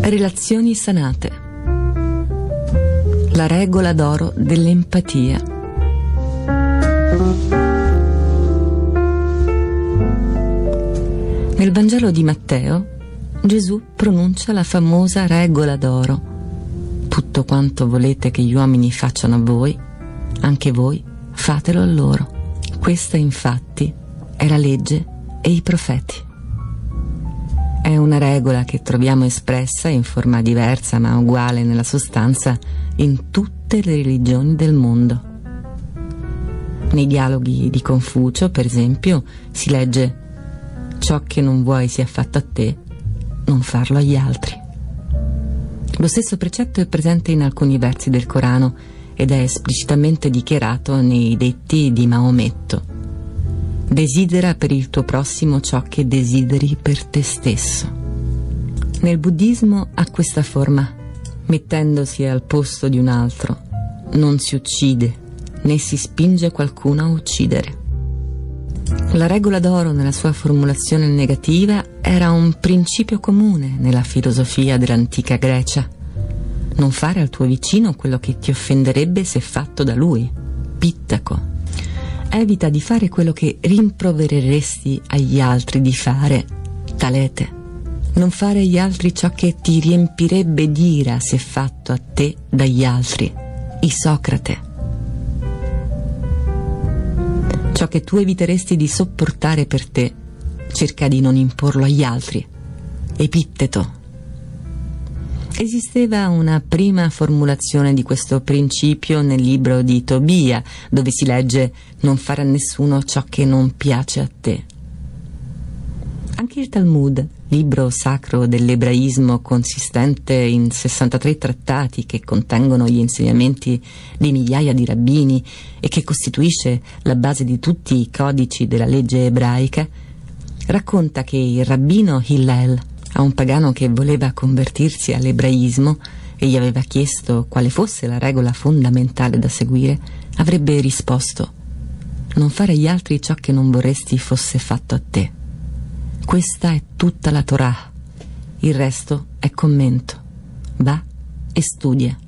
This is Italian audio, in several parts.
Relazioni sanate. La regola d'oro dell'empatia. Nel Vangelo di Matteo, Gesù pronuncia la famosa regola d'oro. Tutto quanto volete che gli uomini facciano a voi, anche voi fatelo a loro. Questa infatti è la legge e i profeti. È una regola che troviamo espressa in forma diversa ma uguale nella sostanza in tutte le religioni del mondo. Nei dialoghi di Confucio, per esempio, si legge: ciò che non vuoi sia fatto a te, non farlo agli altri. Lo stesso precetto è presente in alcuni versi del Corano ed è esplicitamente dichiarato nei detti di Maometto: desidera per il tuo prossimo ciò che desideri per te stesso. Nel buddismo ha questa forma: mettendosi al posto di un altro, non si uccide né si spinge qualcuno a uccidere. La regola d'oro, nella sua formulazione negativa, era un principio comune nella filosofia dell'antica Grecia. Non fare al tuo vicino quello che ti offenderebbe se fatto da lui. Pittaco. Evita di fare quello che rimprovereresti agli altri di fare. Talete. Non fare agli altri ciò che ti riempirebbe d'ira se fatto a te dagli altri. Isocrate. Ciò che tu eviteresti di sopportare per te, cerca di non imporlo agli altri. Epitteto. Esisteva una prima formulazione di questo principio nel libro di Tobia, dove si legge: non fare a nessuno ciò che non piace a te. Anche il Talmud, libro sacro dell'ebraismo consistente in 63 trattati che contengono gli insegnamenti di migliaia di rabbini e che costituisce la base di tutti i codici della legge ebraica, racconta che il rabbino Hillel, a un pagano che voleva convertirsi all'ebraismo e gli aveva chiesto quale fosse la regola fondamentale da seguire, avrebbe risposto: non fare agli altri ciò che non vorresti fosse fatto a te. Questa è tutta la Torah, il resto è commento. Va e studia.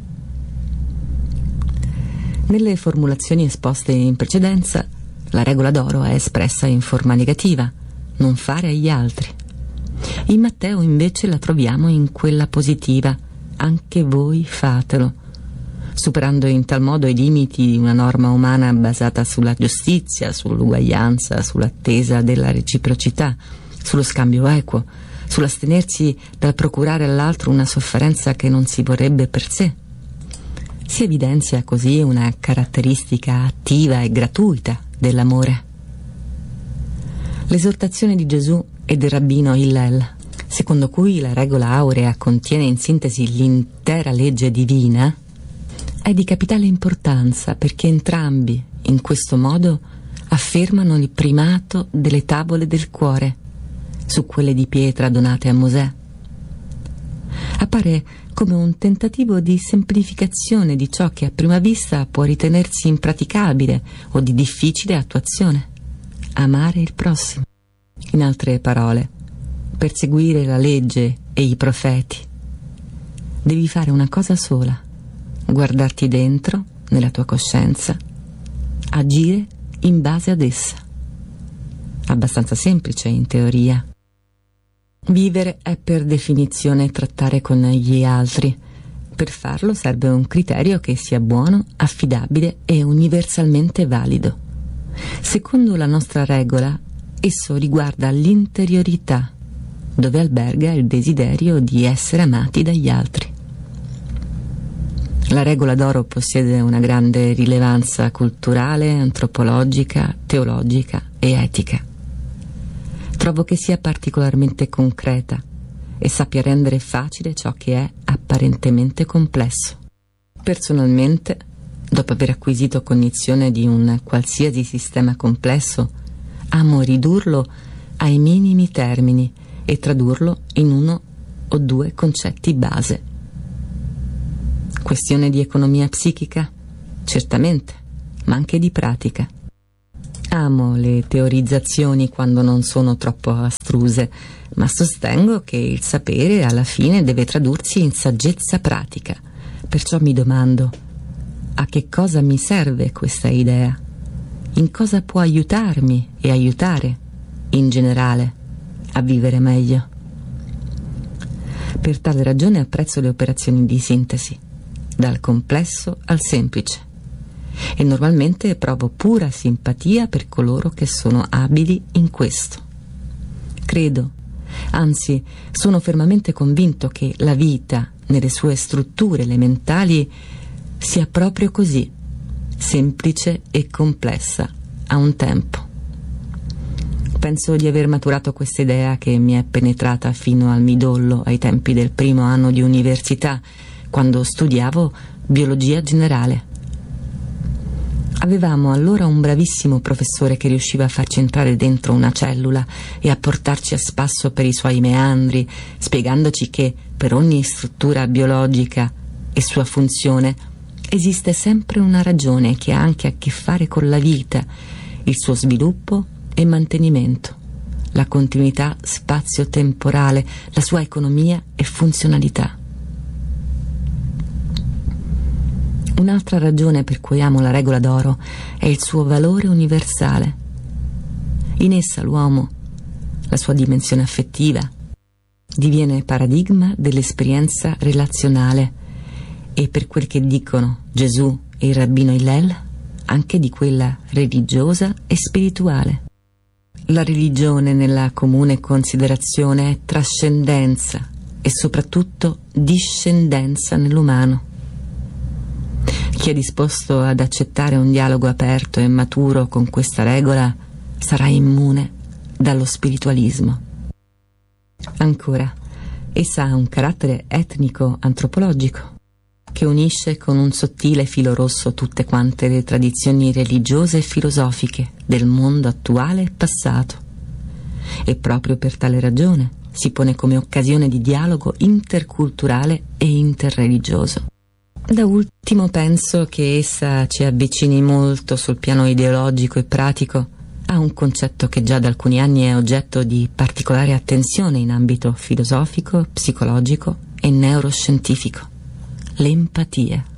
Nelle formulazioni esposte in precedenza, la regola d'oro è espressa in forma negativa: non fare agli altri. In Matteo invece la troviamo in quella positiva: anche voi fatelo, superando in tal modo i limiti di una norma umana basata sulla giustizia, sull'uguaglianza, sull'attesa della reciprocità, sullo scambio equo, sull'astenersi dal procurare all'altro una sofferenza che non si vorrebbe per sé. Si evidenzia così una caratteristica attiva e gratuita dell'amore. L'esortazione di Gesù e del rabbino Hillel, secondo cui la regola aurea contiene in sintesi l'intera legge divina, è di capitale importanza perché entrambi, in questo modo, affermano il primato delle tavole del cuore su quelle di pietra donate a Mosè. Appare come un tentativo di semplificazione di ciò che a prima vista può ritenersi impraticabile o di difficile attuazione: amare il prossimo. In altre parole, per seguire la legge e i profeti, devi fare una cosa sola: guardarti dentro, nella tua coscienza, agire in base ad essa. Abbastanza semplice in teoria. Vivere è per definizione trattare con gli altri. Per farlo serve un criterio che sia buono, affidabile e universalmente valido. Secondo la nostra regola, esso riguarda l'interiorità, dove alberga il desiderio di essere amati dagli altri. La regola d'oro possiede una grande rilevanza culturale, antropologica, teologica e etica. Trovo che sia particolarmente concreta e sappia rendere facile ciò che è apparentemente complesso. Personalmente, dopo aver acquisito cognizione di un qualsiasi sistema complesso, amo ridurlo ai minimi termini e tradurlo in uno o due concetti base. Questione di economia psichica? Certamente, ma anche di pratica. Amo le teorizzazioni quando non sono troppo astruse, ma sostengo che il sapere alla fine deve tradursi in saggezza pratica. Perciò mi domando: a che cosa mi serve questa idea? In cosa può aiutarmi e aiutare, in generale, a vivere meglio? Per tale ragione apprezzo le operazioni di sintesi, dal complesso al semplice, e normalmente provo pura simpatia per coloro che sono abili in questo. Credo, anzi sono fermamente convinto che la vita, nelle sue strutture elementali, sia proprio così, semplice e complessa a un tempo. Penso di aver maturato questa idea, che mi è penetrata fino al midollo ai tempi del primo anno di università, quando studiavo biologia generale. Avevamo allora un bravissimo professore che riusciva a farci entrare dentro una cellula e a portarci a spasso per i suoi meandri, spiegandoci che per ogni struttura biologica e sua funzione esiste sempre una ragione che ha anche a che fare con la vita, il suo sviluppo e mantenimento, la continuità spazio-temporale, la sua economia e funzionalità. Un'altra ragione per cui amo la regola d'oro è il suo valore universale. In essa l'uomo, la sua dimensione affettiva, diviene paradigma dell'esperienza relazionale e, per quel che dicono Gesù e il rabbino Hillel, anche di quella religiosa e spirituale. La religione, nella comune considerazione, è trascendenza e soprattutto discendenza nell'umano. Chi è disposto ad accettare un dialogo aperto e maturo con questa regola sarà immune dallo spiritualismo. Ancora, essa ha un carattere etnico-antropologico che unisce con un sottile filo rosso tutte quante le tradizioni religiose e filosofiche del mondo attuale e passato, e proprio per tale ragione si pone come occasione di dialogo interculturale e interreligioso. Da ultimo penso che essa ci avvicini molto sul piano ideologico e pratico a un concetto che già da alcuni anni è oggetto di particolare attenzione in ambito filosofico, psicologico e neuroscientifico: l'empatia.